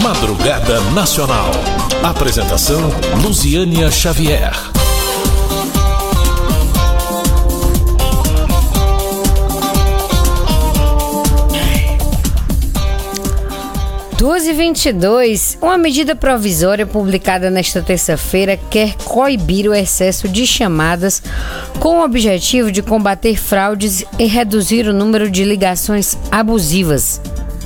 Madrugada Nacional. Apresentação: Luziânia Xavier. Duas e 22, uma medida provisória publicada nesta terça-feira quer coibir o excesso de chamadas com o objetivo de combater fraudes e reduzir o número de ligações abusivas.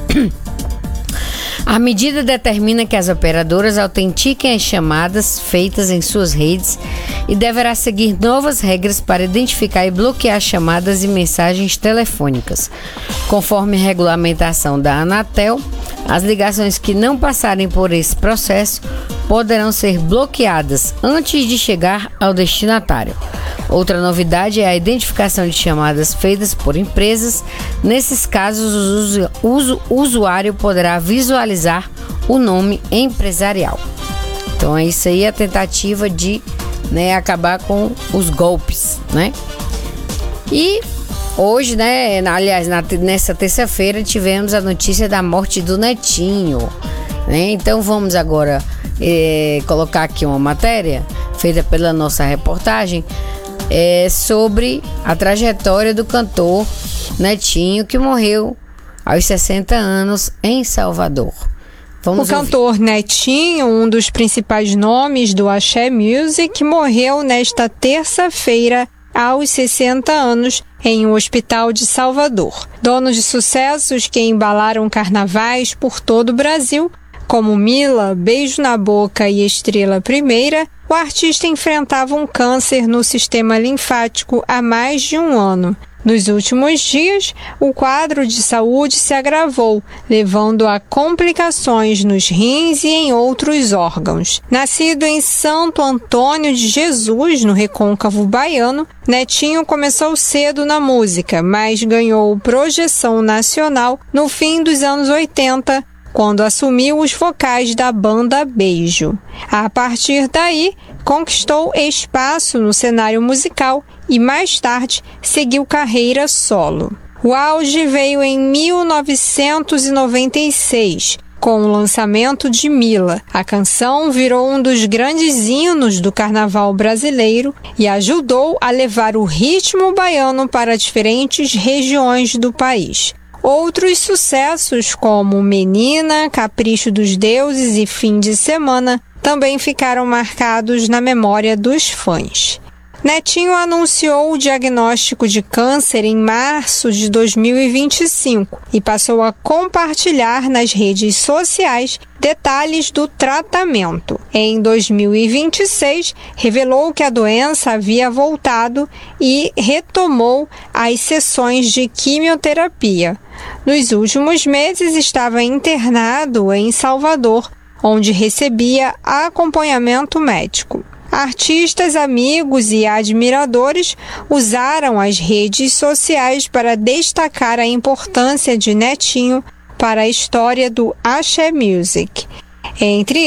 A medida determina que as operadoras autentiquem as chamadas feitas em suas redes e deverá seguir novas regras para identificar e bloquear chamadas e mensagens telefônicas. Conforme a regulamentação da Anatel, as ligações que não passarem por esse processo poderão ser bloqueadas antes de chegar ao destinatário. Outra novidade é a identificação de chamadas feitas por empresas. Nesses casos, o usuário poderá visualizar o nome empresarial. Então é isso aí, a tentativa de acabar com os golpes, né? E hoje, aliás, nessa terça-feira, tivemos a notícia da morte do Netinho, né? Então vamos agora colocar aqui uma matéria feita pela nossa reportagem sobre a trajetória do cantor Netinho, que morreu aos 60 anos em Salvador. O cantor Netinho, um dos principais nomes do Axé Music, morreu nesta terça-feira aos 60 anos em um hospital de Salvador. Dono de sucessos que embalaram carnavais por todo o Brasil, como Mila, Beijo na Boca e Estrela Primeira, o artista enfrentava um câncer no sistema linfático há mais de um ano. Nos últimos dias, o quadro de saúde se agravou, levando a complicações nos rins e em outros órgãos. Nascido em Santo Antônio de Jesus, no Recôncavo Baiano, Netinho começou cedo na música, mas ganhou projeção nacional no fim dos anos 80, quando assumiu os vocais da banda Beijo. A partir daí, conquistou espaço no cenário musical e mais tarde seguiu carreira solo. O auge veio em 1996, com o lançamento de Mila. A canção virou um dos grandes hinos do carnaval brasileiro e ajudou a levar o ritmo baiano para diferentes regiões do país. Outros sucessos, como Menina, Capricho dos Deuses e Fim de Semana, também ficaram marcados na memória dos fãs. Netinho anunciou o diagnóstico de câncer em março de 2025 e passou a compartilhar nas redes sociais detalhes do tratamento. Em 2026, revelou que a doença havia voltado e retomou as sessões de quimioterapia. Nos últimos meses, estava internado em Salvador, onde recebia acompanhamento médico. Artistas, amigos e admiradores usaram as redes sociais para destacar a importância de Netinho para a história do Axé Music. Entre